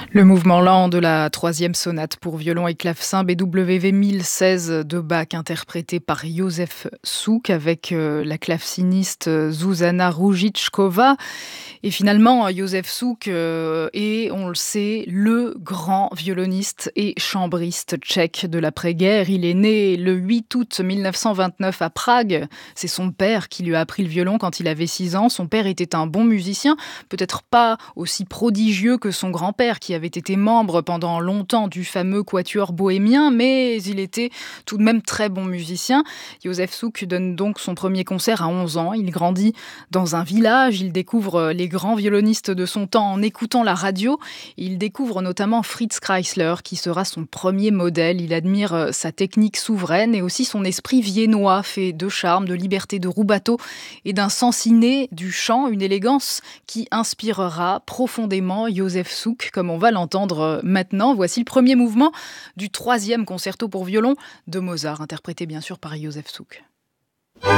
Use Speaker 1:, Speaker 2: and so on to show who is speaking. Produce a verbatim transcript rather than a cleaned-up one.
Speaker 1: Le mouvement lent de la troisième sonate pour violon et clavecin B W V mille seize de Bach, interprété par Józef Suk avec euh, la claveciniste euh, Zuzana Růžičková. Et finalement, Józef Suk euh, est, on le sait, le grand violoniste et chambriste tchèque de l'après-guerre. Il est né le huit août mille neuf cent vingt-neuf à Prague. C'est son père qui lui a appris le violon quand il avait six ans. Son père était un bon musicien, peut-être pas aussi prodigieux que son grand-père qui avait été membre pendant longtemps du fameux quatuor bohémien, mais il était tout de même très bon musicien. Józef Suk donne donc son premier concert à onze ans. Il grandit dans un village, il découvre les grands violonistes de son temps en écoutant la radio. Il découvre notamment Fritz Kreisler, qui sera son premier modèle. Il admire sa technique souveraine et aussi son esprit viennois, fait de charme, de liberté, de rubato et d'un sens inné du chant, une élégance qui inspirera profondément Józef Suk, comme on va l'entendre maintenant. Voici le premier mouvement du troisième concerto pour violon de Mozart, interprété bien sûr par Józef Suk.